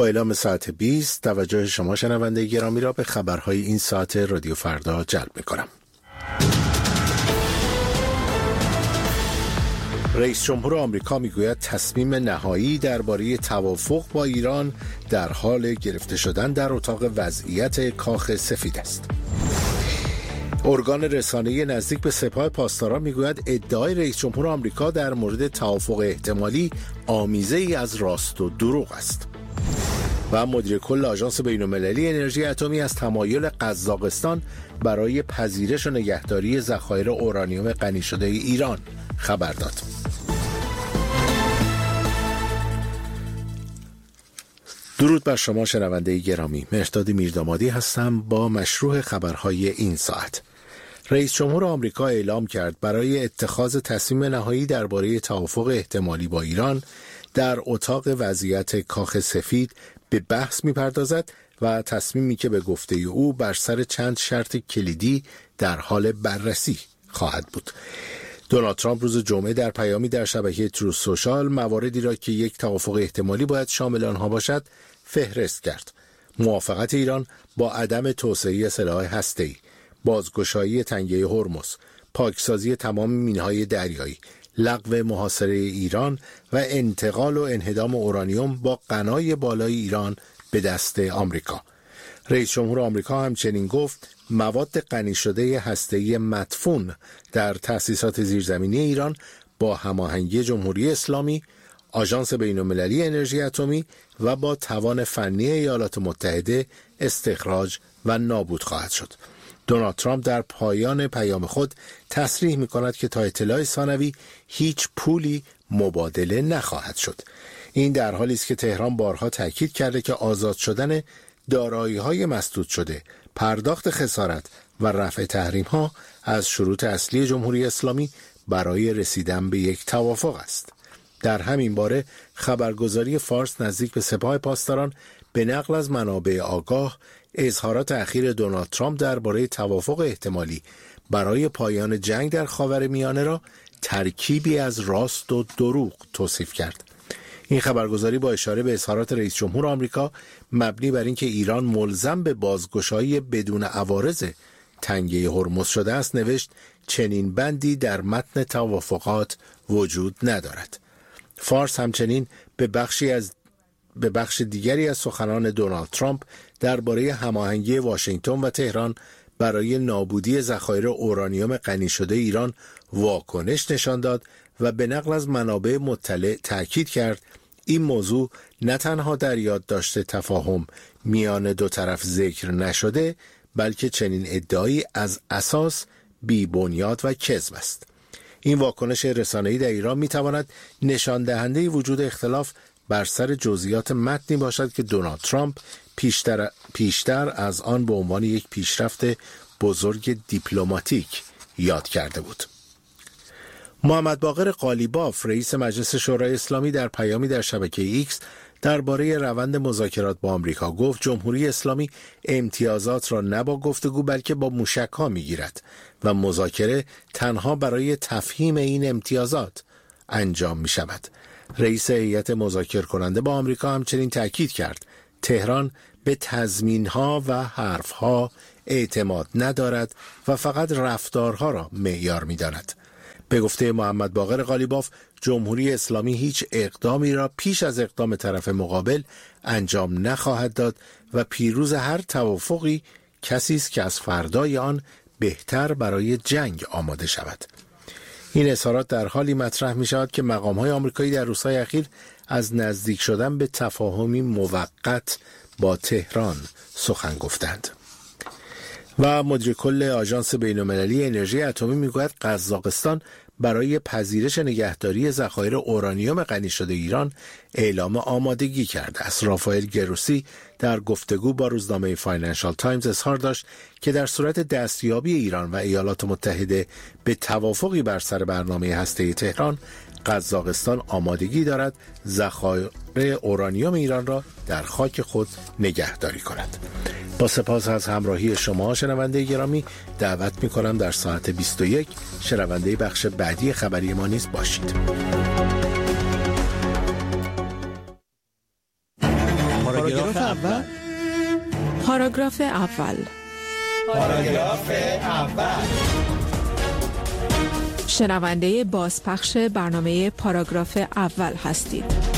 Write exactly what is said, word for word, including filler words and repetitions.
با اعلام ساعت بیست توجه شما شنونده گرامی را به خبرهای این ساعت رادیو فردا جلب می‌کنم. رئیس جمهور آمریکا میگوید تصمیم نهایی درباره توافق با ایران در حال گرفته شدن در اتاق وضعیت کاخ سفید است. ارگان رسانه‌ای نزدیک به سپاه پاسداران میگوید ادعای رئیس جمهور آمریکا در مورد توافق احتمالی آمیزه‌ای از راست و دروغ است. و مدیر کل آژانس بین‌المللی انرژی اتمی از تمایل قزاقستان برای پذیرش و نگهداری ذخایر اورانیوم غنی شده ایران خبر داد. درود بر شما شنونده گرامی، مهرداد میردامادی هستم با مشروع خبرهای این ساعت. رئیس جمهور آمریکا اعلام کرد برای اتخاذ تصمیم نهایی درباره توافق احتمالی با ایران در اتاق وضعیت کاخ سفید به بحث می‌پردازد و تصمیمی که به گفته او بر سر چند شرط کلیدی در حال بررسی خواهد بود. دونالد ترامپ روز جمعه در پیامی در شبکه تروث سوشال مواردی را که یک توافق احتمالی باید شامل آنها باشد فهرست کرد. موافقت ایران با عدم توسعه سلاح هسته‌ای، بازگشایی تنگه هرمز، پاکسازی تمام مینهای دریایی، لغو محاصره ایران و انتقال و انهدام اورانیوم با غنای بالای ایران به دست آمریکا. رئیس جمهور آمریکا همچنین گفت مواد غنی شده هسته‌ای مدفون در تأسیسات زیرزمینی ایران با هماهنگی جمهوری اسلامی، آژانس بین‌المللی انرژی اتمی و با توان فنی ایالات متحده استخراج و نابود خواهد شد. دونالد ترامپ در پایان پیام خود تصریح می‌کند که تا اطلاع ثانوی هیچ پولی مبادله نخواهد شد. این در حالی است که تهران بارها تاکید کرده که آزاد شدن دارایی‌های مسدود شده، پرداخت خسارت و رفع تحریم‌ها از شروط اصلی جمهوری اسلامی برای رسیدن به یک توافق است. در همین باره خبرگزاری فارس نزدیک به سپاه پاسداران به نقل از منابع آگاه اظهارات اخیر دونالد ترامپ درباره توافق احتمالی برای پایان جنگ در خاورمیانه را ترکیبی از راست و دروغ توصیف کرد. این خبرگزاری با اشاره به اظهارات رئیس جمهور آمریکا مبنی بر اینکه ایران ملزم به بازگشایی بدون عوارض تنگه هرمز شده است نوشت چنین بندی در متن توافقات وجود ندارد. فارس همچنین به بخشی از به بخش دیگری از سخنان دونالد ترامپ درباره هماهنگی واشنگتن و تهران برای نابودی ذخایر اورانیوم غنی شده ایران واکنش نشان داد و به نقل از منابع مطلع تاکید کرد این موضوع نه تنها در یادداشت تفاهم میان دو طرف ذکر نشده بلکه چنین ادعایی از اساس بی بنیاد و کذب است. این واکنش رسانه‌ای در ایران میتواند نشان دهنده وجود اختلاف بر سر جزئیات متنی باشد که دونالد ترامپ پیشتر, پیشتر از آن به عنوان یک پیشرفت بزرگ دیپلماتیک یاد کرده بود. محمد باقر قالیباف رئیس مجلس شورای اسلامی در پیامی در شبکه ایکس درباره روند مذاکرات با آمریکا گفت جمهوری اسلامی امتیازات را نه با گفتگو بلکه با موشک‌ها می‌گیرد و مذاکره تنها برای تفهیم این امتیازات انجام می‌شود. رئیس هیئت مذاکره کننده با آمریکا همچنین تاکید کرد تهران به تضمین‌ها و حرف‌ها اعتماد ندارد و فقط رفتارها را معیار می‌داند. به گفته محمد باقر قالیباف جمهوری اسلامی هیچ اقدامی را پیش از اقدام طرف مقابل انجام نخواهد داد و پیروز هر توافقی کسی است که از فردای آن بهتر برای جنگ آماده شود. این اظهارات در حالی مطرح می شود که مقام‌های آمریکایی در روزهای اخیر از نزدیک شدن به تفاهمی موقت با تهران سخن گفتند. و مدیر کل آژانس بین‌المللی انرژی اتمی میگوید قزاقستان برای پذیرش نگهداری ذخایر اورانیوم غنی شده ایران اعلام آمادگی کرده است. رافائل گروسی در گفتگو با روزنامه فاینانشال تایمز اظهار داشت که در صورت دستیابی ایران و ایالات متحده به توافقی بر سر برنامه هسته‌ای تهران، قزاقستان آمادگی دارد ذخایر اورانیوم ایران را در خاک خود نگهداری کند. با سپاس از همراهی شما شنونده گرامی، دعوت می‌کنم در ساعت بیست و یک شنونده بخش بعدی خبری ما نیز باشید. ما را پاراگراف اول. پاراگراف اول. پاراگراف اول. شنونده بازپخش برنامه پاراگراف اول هستید.